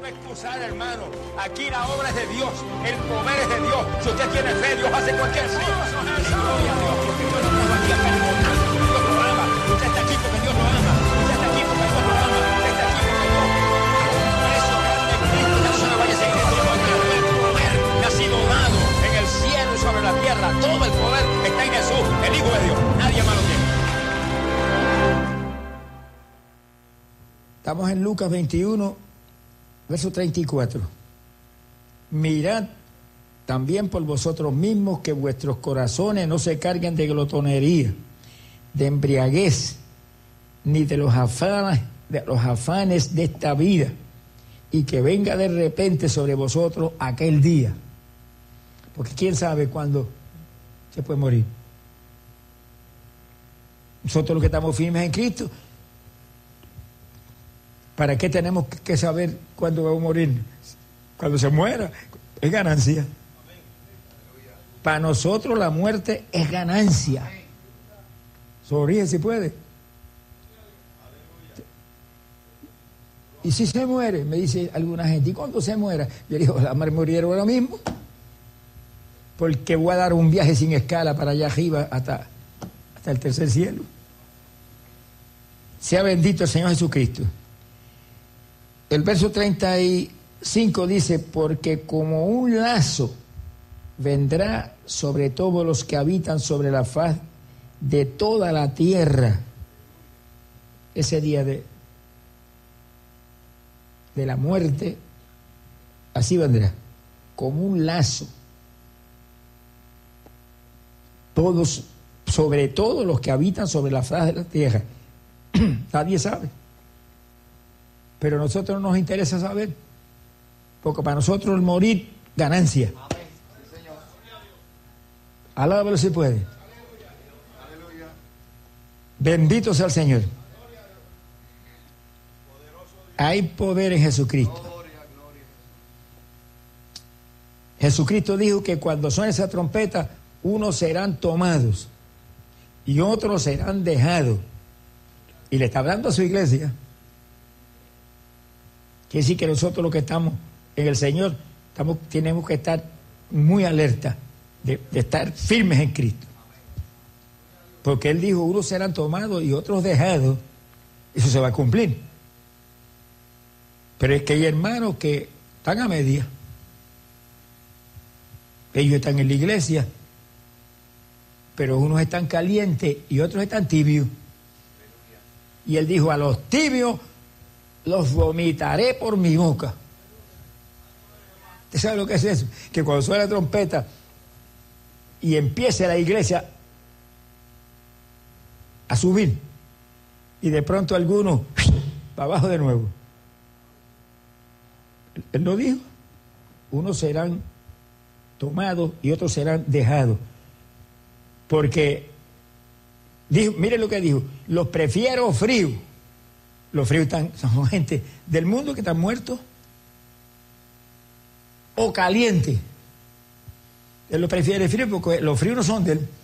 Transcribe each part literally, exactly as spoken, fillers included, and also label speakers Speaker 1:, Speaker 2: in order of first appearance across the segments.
Speaker 1: no excusar, hermano. Aquí la obra es de Dios, el poder es de Dios. Si usted tiene fe, Dios hace cualquier cosa. Gloria a Dios, porque Dios no está aquí a perdonar. Dios lo ama. Usted está aquí porque Dios lo ama. Usted está aquí porque Dios lo ama. Usted está aquí porque Dios. Por eso, grande Cristo, ya no se me vaya a seguir diciendo que el poder me ha sido dado en el cielo y sobre la tierra. Todo el poder está en Jesús, el Hijo de Dios. Nadie más lo tiene.
Speaker 2: Estamos en Lucas veintiuno, verso treinta y cuatro. Mirad también por vosotros mismos que vuestros corazones no se carguen de glotonería, de embriaguez, ni de los afanes, de los afanes de esta vida, y que venga de repente sobre vosotros aquel día. Porque quién sabe cuándo se puede morir. Nosotros los que estamos firmes en Cristo, ¿para qué tenemos que saber cuándo vamos a morir? Cuando se muera, es ganancia. Para nosotros la muerte es ganancia. Sonríe si puede. Y si se muere, me dice alguna gente, ¿y cuándo se muera? Yo digo, la mar murieron ahora mismo. Porque voy a dar un viaje sin escala para allá arriba hasta, hasta el tercer cielo. Sea bendito el Señor Jesucristo. El verso treinta y cinco dice, porque como un lazo vendrá sobre todos los que habitan sobre la faz de toda la tierra ese día de, de la muerte, así vendrá, como un lazo. Todos, sobre todo los que habitan sobre la faz de la tierra. Nadie sabe. Pero a nosotros no nos interesa saber, porque para nosotros el morir, ganancia.
Speaker 3: Amén. Sí, Señor.
Speaker 2: Alábalo si puede.
Speaker 3: Aleluya.
Speaker 2: Bendito sea el Señor. Hay poder en Jesucristo.
Speaker 3: Gloria, gloria.
Speaker 2: Jesucristo dijo que cuando suene esa trompeta, unos serán tomados y otros serán dejados. Y le está hablando a su iglesia. Quiere decir que nosotros los que estamos en el Señor, estamos, tenemos que estar muy alerta de, de estar firmes en Cristo. Porque Él dijo, unos serán tomados y otros dejados. Eso se va a cumplir. Pero es que hay hermanos que están a media. Ellos están en la iglesia, pero unos están calientes y otros están tibios. Y Él dijo, a los tibios los vomitaré por mi boca. ¿Usted sabe lo que es eso? Que cuando suena la trompeta y empiece la iglesia a subir y de pronto algunos para abajo de nuevo. Él lo dijo. Unos serán tomados y otros serán dejados. Porque dijo, mire lo que dijo, los prefiero fríos. Los fríos están, son gente del mundo que están muertos o calientes. Él los prefiere fríos porque los fríos no son de él.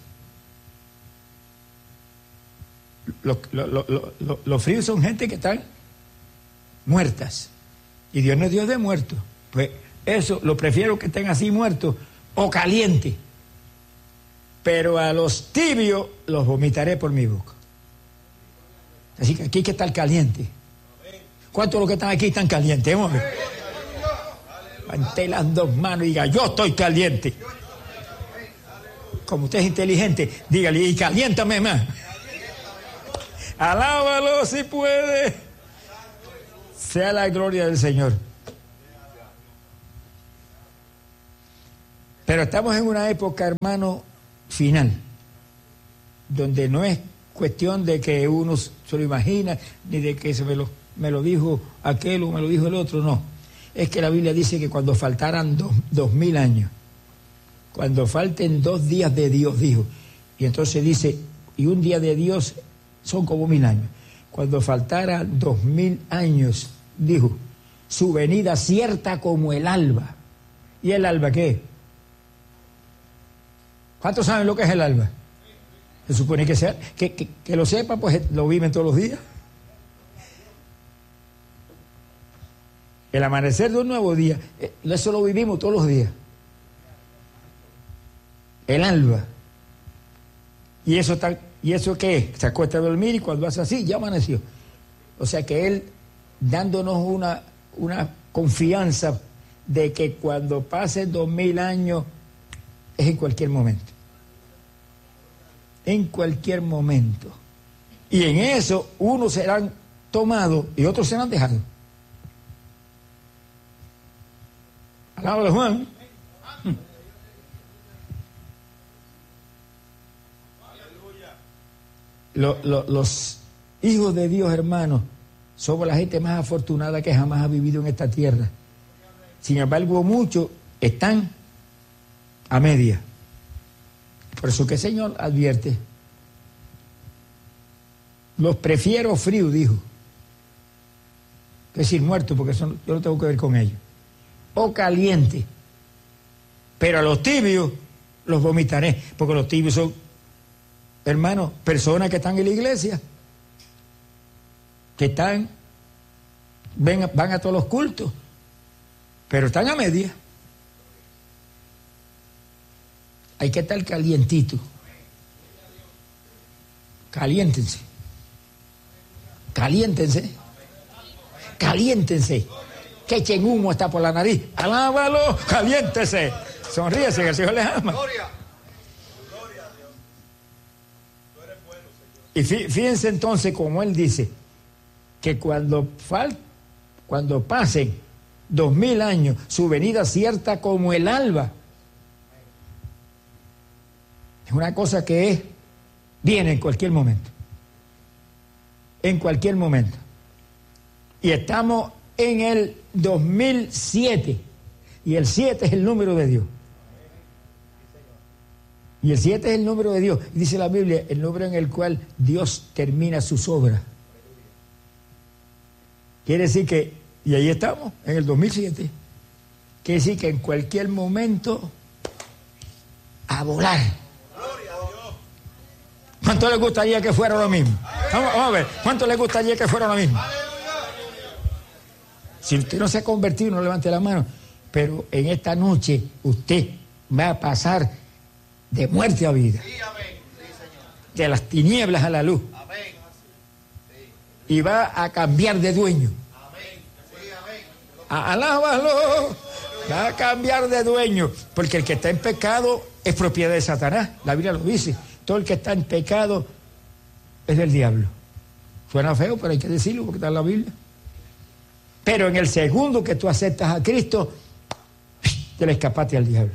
Speaker 2: Los, los, los, los, los fríos son gente que están muertas. Y Dios no es Dios de muertos. Pues eso, lo prefiero que estén así muertos o calientes. Pero a los tibios los vomitaré por mi boca. Así que aquí hay que estar caliente. ¿Cuántos de los que están aquí están calientes? Levante las dos manos y diga, yo estoy caliente. Como usted es inteligente, dígale, y caliéntame más. Alábalo si puede. Sea la gloria del Señor. Pero estamos en una época, hermano, final, donde no es cuestión de que uno se lo imagina, ni de que se me lo, me lo dijo aquel o me lo dijo el otro, no. Es que la Biblia dice que cuando faltaran dos, dos mil años, cuando falten dos días de Dios, dijo, y entonces dice, y un día de Dios son como mil años. Cuando faltaran dos mil años, dijo, su venida cierta como el alba. ¿Y el alba qué? ¿Cuántos saben lo que es el alba? Se supone que, sea, que, que, que lo sepa, pues lo viven todos los días. El amanecer de un nuevo día, eso lo vivimos todos los días. El alba. ¿Y eso, está, ¿y eso qué es? Se acuesta a dormir y cuando hace así, ya amaneció. O sea que Él, dándonos una, una confianza de que cuando pasen dos mil años, es en cualquier momento. En cualquier momento. Y en eso, unos serán tomados y otros serán dejados. Alábalo, Juan. Lo, lo, los hijos de Dios, hermanos, somos la gente más afortunada que jamás ha vivido en esta tierra. Sin embargo, muchos están a media. Por eso que el Señor advierte: los prefiero fríos, dijo. Es decir, muertos, porque eso no, yo no tengo que ver con ellos. O caliente. Pero a los tibios los vomitaré, porque los tibios son, hermanos, personas que están en la iglesia, que están, ven, van a todos los cultos, pero están a media. Hay que estar calientito. Caliéntense. Caliéntense. Caliéntense. Que echen humo hasta por la nariz. Alábalo, caliéntese. Sonríese, que el Señor les ama. Y fíjense entonces como Él dice que cuando, fal, cuando pasen dos mil años, su venida cierta como el alba. Es una cosa que es, viene en cualquier momento. En cualquier momento. Y estamos en el dos mil siete. Y el siete es el número de Dios. Y el siete es el número de Dios. Y dice la Biblia, el número en el cual Dios termina sus obras. Quiere decir que, y ahí estamos, en el dos mil siete. Quiere decir que en cualquier momento, a volar. ¿Cuánto les gustaría que fuera lo mismo? Vamos, vamos a ver, ¿cuánto les gustaría que fuera lo mismo? Si usted no se ha convertido, no levante la mano. Pero en esta noche usted va a pasar de muerte a vida. De las tinieblas a la luz. Y va a cambiar de dueño. Alábalo. Va a cambiar de dueño. Porque el que está en pecado es propiedad de Satanás. La Biblia lo dice. Todo el que está en pecado es del diablo. Suena feo, pero hay que decirlo porque está en la Biblia. Pero en el segundo que tú aceptas a Cristo, te le escapaste al diablo.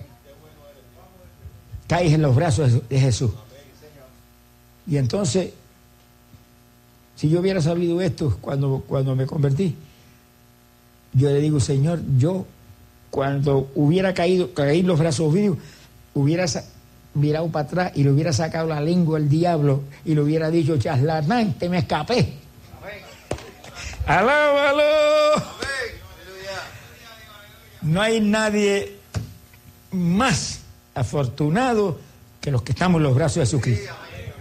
Speaker 2: Caes en los brazos de Jesús. Y entonces, si yo hubiera sabido esto cuando, cuando me convertí, yo le digo, Señor, yo cuando hubiera caído, caí en los brazos de Dios, hubiera mirado para atrás y le hubiera sacado la lengua al diablo y le hubiera dicho, charlatán, te me escapé. ¡Alábalo! No hay nadie más afortunado que los que estamos en los brazos de Jesucristo.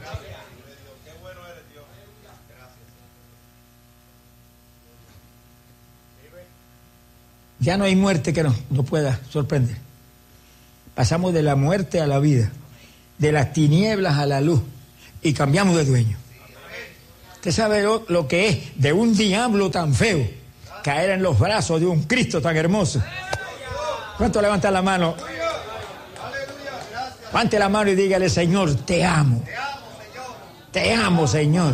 Speaker 2: Ya no hay muerte que nos, nos pueda sorprender. Pasamos de la muerte a la vida, de las tinieblas a la luz, y cambiamos de dueño. Usted sabe lo, lo que es de un diablo tan feo caer en los brazos de un Cristo tan hermoso. ¿Cuánto levantan la mano? Levante la mano y dígale, Señor, te amo. Te amo, Señor.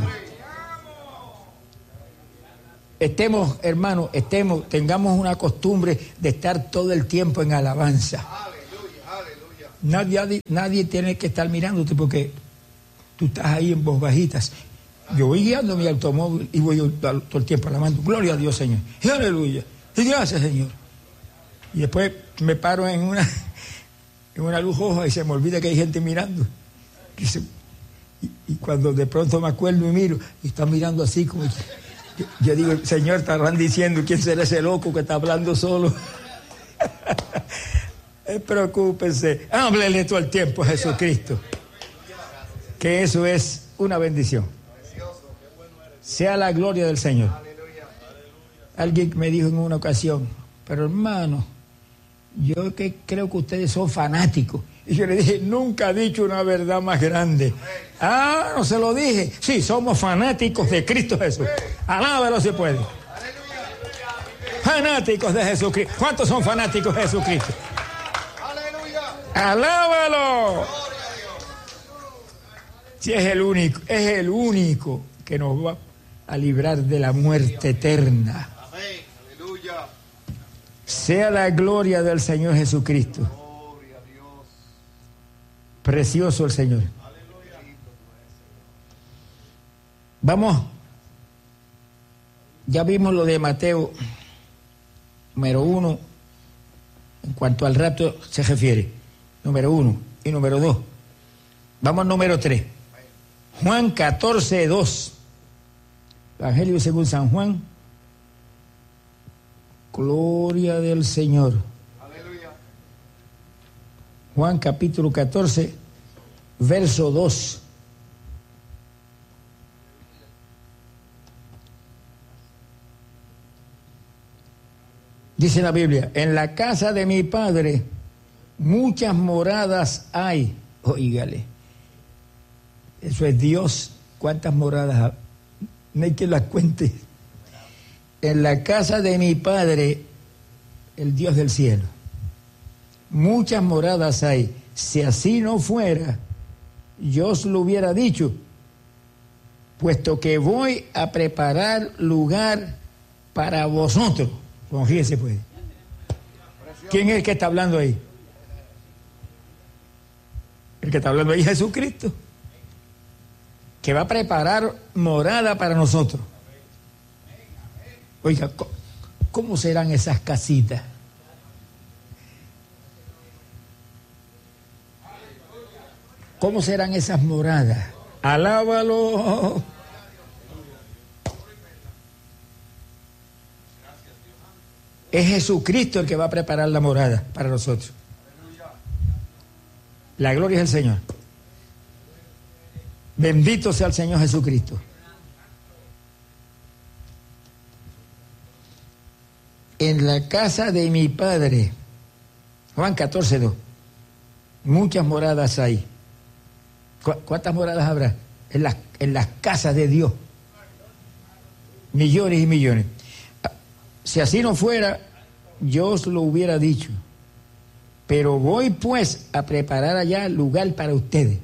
Speaker 2: Estemos, hermanos, estemos, tengamos una costumbre de estar todo el tiempo en alabanza. Nadie, nadie tiene que estar mirándote porque tú estás ahí en voz bajitas. Yo voy guiando mi automóvil y voy todo el tiempo alabando. Gloria a Dios, Señor. Y aleluya. Y gracias, Señor. Y después me paro en una, en una luz roja y se me olvida que hay gente mirando. Y, se, y, y cuando de pronto me acuerdo y miro, y están mirando así como... Yo, yo digo, Señor, estarán diciendo, ¿quién será ese loco que está hablando solo? Preocúpense. Háblele todo el tiempo a Jesucristo. Que eso es una bendición. Sea la gloria del Señor. Alguien me dijo en una ocasión, pero hermano, yo que creo que ustedes son fanáticos. Y yo le dije, nunca he dicho una verdad más grande. Ah, no se lo dije. Sí, somos fanáticos de Cristo Jesús. Alábalo si puede. Fanáticos de Jesucristo. ¿Cuántos son fanáticos de Jesucristo? Alábalo. Si es el único, es el único que nos va a librar de la muerte eterna. Sea la gloria del Señor Jesucristo. Precioso el Señor. Vamos. Ya vimos lo de Mateo número uno, en cuanto al rapto se refiere. Número uno y número dos. Vamos al número tres. Juan catorce, dos. Evangelio según San Juan. Gloria del Señor. Aleluya. Juan capítulo catorce, verso dos. Dice la Biblia, en la casa de mi Padre muchas moradas hay. Óigale. Eso es Dios. ¿Cuántas moradas hay? No hay que las cuente. En la casa de mi Padre, el Dios del cielo, muchas moradas hay. Si así no fuera, yo os lo hubiera dicho, puesto que voy a preparar lugar para vosotros. Fíjese pues. ¿Quién es el que está hablando ahí? El que está hablando ahí es Jesucristo, que va a preparar morada para nosotros. Oiga, ¿cómo serán esas casitas? ¿Cómo serán esas moradas? Alábalo. Es Jesucristo el que va a preparar la morada para nosotros. La gloria es el Señor. Bendito sea el Señor Jesucristo. En la casa de mi Padre, Juan catorce, dos, muchas moradas hay. ¿Cu- ¿Cuántas moradas habrá? En las, en las casas de Dios. Millones y millones. Si así no fuera, yo os lo hubiera dicho. Pero voy pues a preparar allá lugar para ustedes.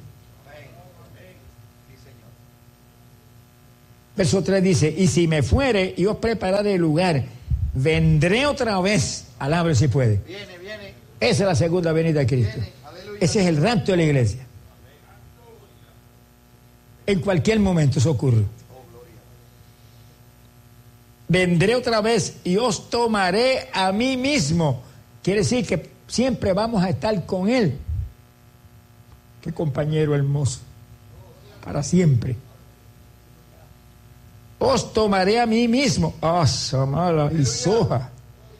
Speaker 2: Verso tres dice, y si me fuere y os prepararé lugar, vendré otra vez, alábalo si puede.
Speaker 3: Viene, viene.
Speaker 2: Esa es la segunda venida de Cristo.
Speaker 3: Viene. Aleluya.
Speaker 2: Ese es el rapto de la iglesia. En cualquier momento eso ocurre. Vendré otra vez y os tomaré a mí mismo. Quiere decir que siempre vamos a estar con Él. Qué compañero hermoso. Para siempre. Os tomaré a mí mismo. ¡Ah, Samala y Soja!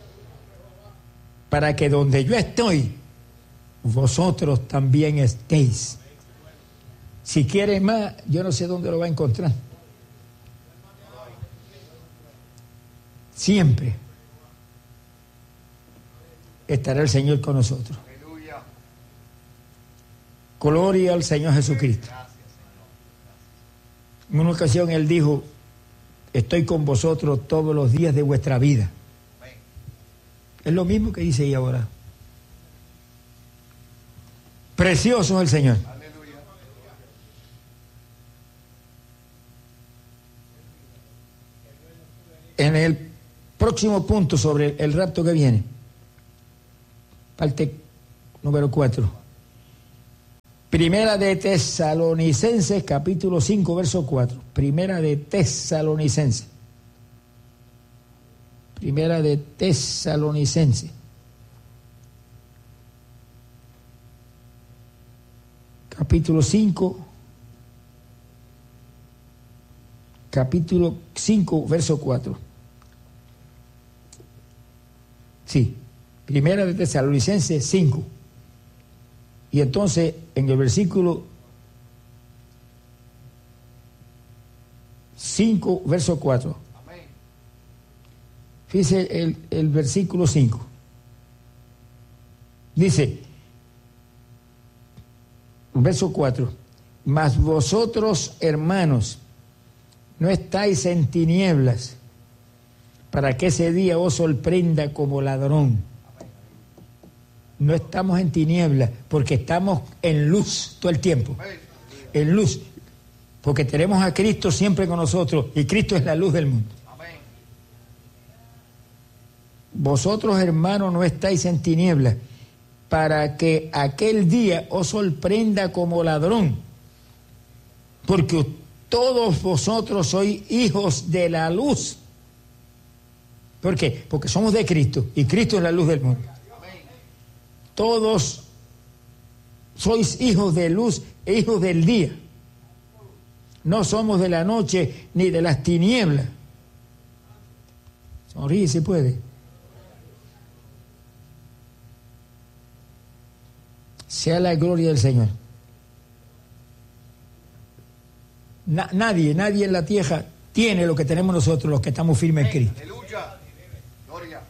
Speaker 2: Para que donde yo estoy, vosotros también estéis. Si quiere más, yo no sé dónde lo va a encontrar. Siempre estará el Señor con nosotros.
Speaker 3: Aleluya.
Speaker 2: Gloria al Señor Jesucristo. En una ocasión Él dijo, estoy con vosotros todos los días de vuestra vida. Es lo mismo que dice ahí ahora. Precioso es el Señor.
Speaker 3: Aleluya.
Speaker 2: En el próximo punto sobre el rapto que viene, parte número cuatro. Primera de Tesalonicenses, capítulo cinco, verso cuatro. Primera de Tesalonicenses. Primera de Tesalonicenses. Capítulo cinco. Capítulo cinco, verso cuatro. Sí, Primera de Tesalonicenses cinco. Y entonces, en el versículo cinco, verso cuatro.
Speaker 3: Amén.
Speaker 2: Fíjese el, el versículo cinco. Dice, verso cuatro, mas vosotros, hermanos, no estáis en tinieblas, para que ese día os sorprenda como ladrón. No estamos en tinieblas, porque estamos en luz todo el tiempo. En luz, porque tenemos a Cristo siempre con nosotros, y Cristo es la luz del mundo. Vosotros, hermanos, no estáis en tinieblas, para que aquel día os sorprenda como ladrón, porque todos vosotros sois hijos de la luz. ¿Por qué? Porque somos de Cristo, y Cristo es la luz del mundo. Todos sois hijos de luz e hijos del día. No somos de la noche ni de las tinieblas. Sonríe si puede. Sea la gloria del Señor. Na, nadie, nadie en la tierra tiene lo que tenemos nosotros, los que estamos firmes en Cristo.
Speaker 3: Aleluya. Gloria.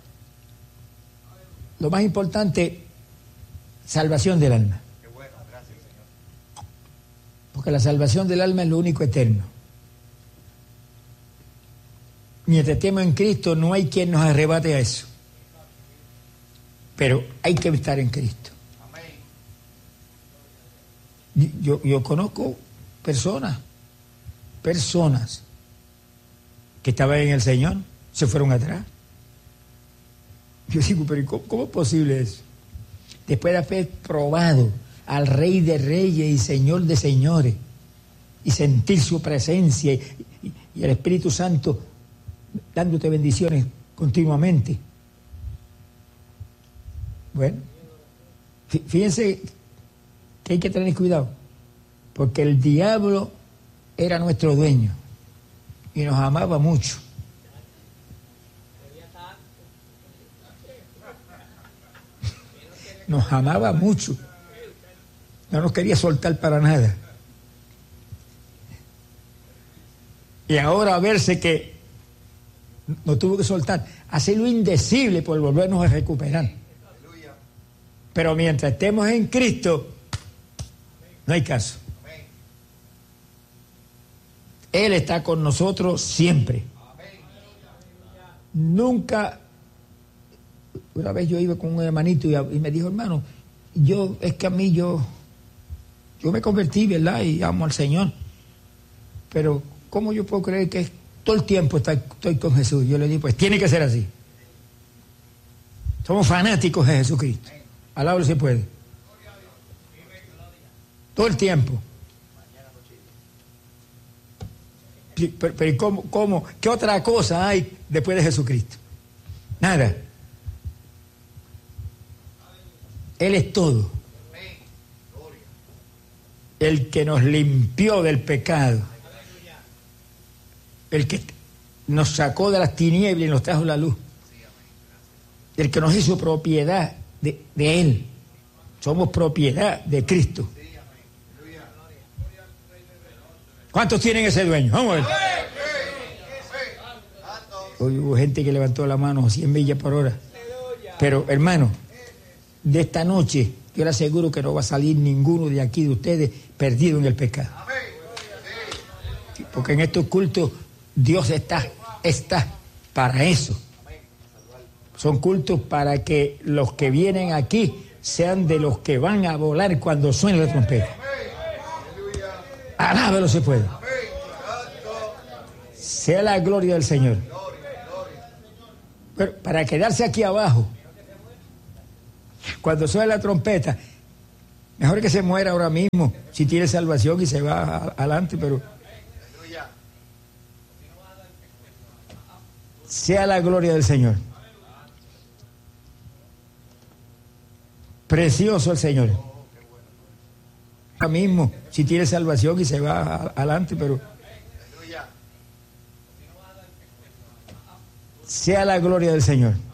Speaker 2: Lo más importante, salvación del alma.
Speaker 3: Qué bueno, gracias, Señor.
Speaker 2: Porque la salvación del alma es lo único eterno. Mientras estemos en Cristo, no hay quien nos arrebate a eso. Pero hay que estar en Cristo. Yo, yo conozco personas, personas que estaban en el Señor, se fueron atrás. Yo digo, pero ¿cómo, cómo es posible eso? Después de haber probado al Rey de Reyes y Señor de Señores, y sentir su presencia y, y, y el Espíritu Santo dándote bendiciones continuamente. Bueno, fíjense que hay que tener cuidado, porque el diablo era nuestro dueño y nos amaba mucho. Nos amaba mucho, no nos quería soltar para nada. Y ahora a verse que nos tuvo que soltar, hacer lo indecible por volvernos a recuperar. Pero mientras estemos en Cristo, no hay caso. Él está con nosotros siempre. Nunca. Una vez yo iba con un hermanito y, y me dijo, hermano, yo, es que a mí yo, yo me convertí, ¿verdad? Y amo al Señor. Pero, ¿cómo yo puedo creer que todo el tiempo está, estoy con Jesús? Yo le dije, pues tiene que ser así. Somos fanáticos de Jesucristo. Alábalo si puede. Todo el tiempo. Pero, pero ¿cómo, cómo, ¿qué otra cosa hay después de Jesucristo? Nada. Él es todo. El que nos limpió del pecado. El que nos sacó de las tinieblas y nos trajo la luz. El que nos hizo propiedad de, de Él. Somos propiedad de Cristo. ¿Cuántos tienen ese dueño? Vamos a ver. Hoy hubo gente que levantó la mano a cien millas por hora. Pero, hermano, de esta noche, yo le aseguro que no va a salir ninguno de aquí de ustedes perdido en el pecado. Porque en estos cultos Dios está, está para eso. Son cultos para que los que vienen aquí sean de los que van a volar cuando suene la trompeta. Alábalo se puede. Sea la gloria del Señor. Pero para quedarse aquí abajo, cuando suene la trompeta, mejor que se muera ahora mismo, si tiene salvación y se va adelante, pero sea la gloria del Señor. Precioso el Señor. Ahora mismo, si tiene salvación y se va adelante, pero sea la gloria del Señor.